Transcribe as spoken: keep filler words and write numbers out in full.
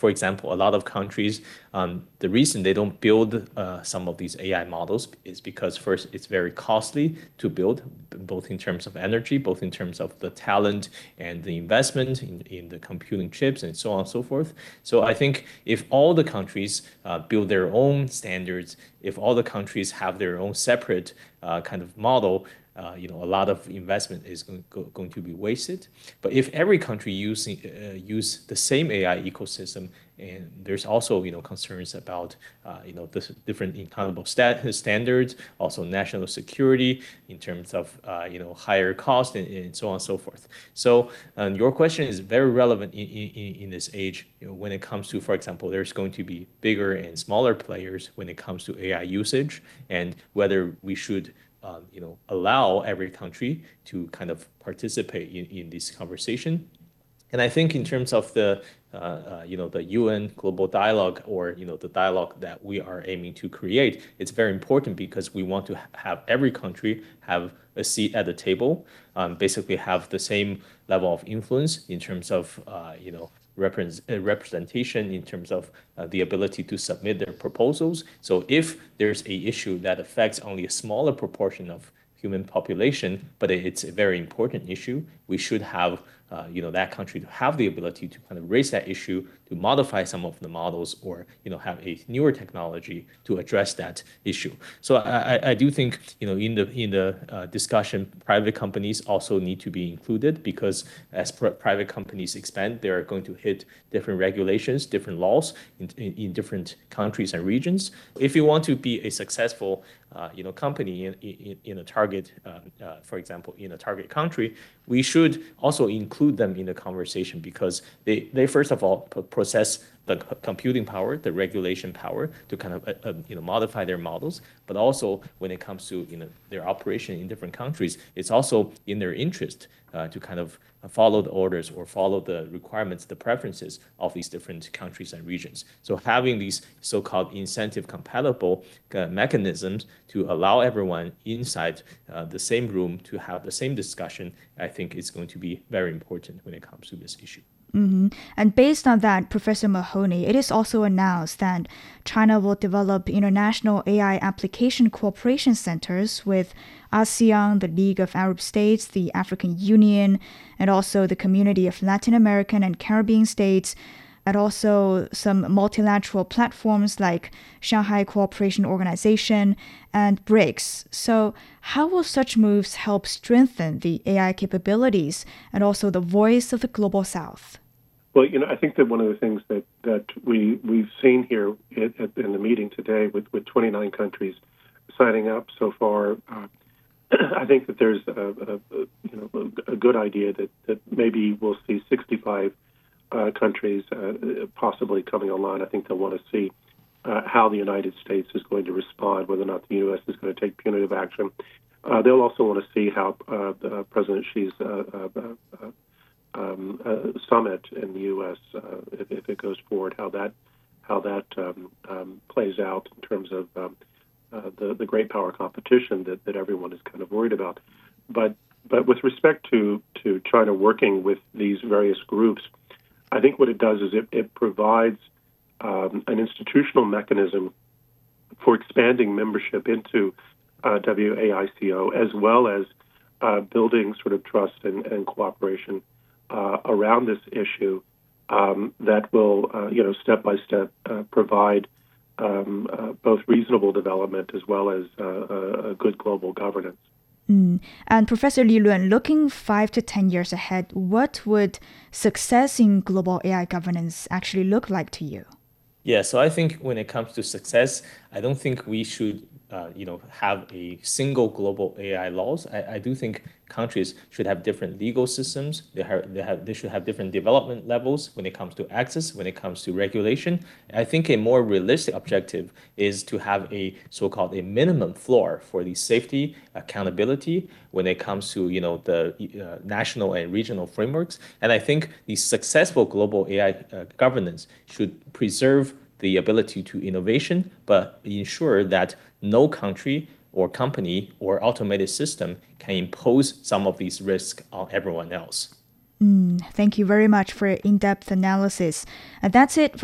for example, a lot of countries, um, the reason they don't build uh, some of these A I models is because first, it's very costly to build, both in terms of energy, both in terms of the talent and the investment in, in the computing chips and so on and so forth. So I think if all the countries uh, build their own standards, if all the countries have their own separate uh, kind of model, uh, you know, a lot of investment is going, go, going to be wasted. But if every country using uh, use the same A I ecosystem, and there's also, you know, concerns about, uh, you know, the different accountable stat standards, also national security in terms of, uh, you know, higher cost and, and so on and so forth. So um, your question is very relevant in, in, in this age, you know, when it comes to, for example, there's going to be bigger and smaller players when it comes to A I usage, and whether we should Um, you know, allow every country to kind of participate in, in this conversation. And I think in terms of the, uh, uh, you know, the U N global dialogue, or, you know, the dialogue that we are aiming to create, it's very important because we want to ha have every country have a seat at the table, um, basically have the same level of influence in terms of, uh, you know, Represent, uh, representation in terms of uh, the ability to submit their proposals. So if there's a issue that affects only a smaller proportion of human population, but it's a very important issue, we should have uh, you know, that country to have the ability to kind of raise that issue, to modify some of the models, or, you know, have a newer technology to address that issue. So I, I do think, you know, in the in the uh, discussion, private companies also need to be included, because as pr private companies expand, they are going to hit different regulations, different laws in, in, in different countries and regions. If you want to be a successful Uh, you know, company in, in, in a target, uh, uh, for example, in a target country, we should also include them in the conversation, because they, they first of all possess the computing power, the regulation power to kind of, uh, uh, you know, modify their models. But also when it comes to, you know, their operation in different countries, it's also in their interest uh, to kind of follow the orders or follow the requirements, the preferences of these different countries and regions. So having these so-called incentive compatible uh, mechanisms to allow everyone inside uh, the same room to have the same discussion, I think is going to be very important when it comes to this issue. Mm-hmm. And based on that, Professor Mahoney, it is also announced that China will develop international A I application cooperation centers with ASEAN, the League of Arab States, the African Union, and also the Community of Latin American and Caribbean States, and also some multilateral platforms like Shanghai Cooperation Organization and BRICS. So how will such moves help strengthen the A I capabilities and also the voice of the Global South? Well, you know, I think that one of the things that, that we, we've seen here at, at, in the meeting today with, with twenty-nine countries signing up so far, uh, I think that there's a, a, a, you know, a good idea that, that maybe we'll see sixty-five uh, countries uh, possibly coming online. I think they'll want to see uh, how the United States is going to respond, whether or not the U S is going to take punitive action. Uh, they'll also want to see how uh, uh, President Xi's uh, uh, uh, Um, uh, summit in the U S Uh, if, if it goes forward, how that how that um, um, plays out in terms of um, uh, the the great power competition that, that everyone is kind of worried about. But but with respect to to China working with these various groups, I think what it does is it, it provides um, an institutional mechanism for expanding membership into uh, W A I C O, as well as uh, building sort of trust and, and cooperation Uh, around this issue um, that will, uh, you know, step by step uh, provide um, uh, both reasonable development as well as uh, a good global governance. Mm. And Professor Li Lun, looking five to ten years ahead, what would success in global A I governance actually look like to you? Yeah, so I think when it comes to success, I don't think we should, uh, you know, have a single global A I laws. I, I do think countries should have different legal systems. They have, they have, they should have different development levels when it comes to access, when it comes to regulation. I think a more realistic objective is to have a so-called a minimum floor for the safety, accountability when it comes to, you know, the uh, national and regional frameworks. And I think the successful global A I uh, governance should preserve the ability to innovation, but ensure that no country or company or automated system can impose some of these risks on everyone else. Mm, thank you very much for your in-depth analysis. And that's it for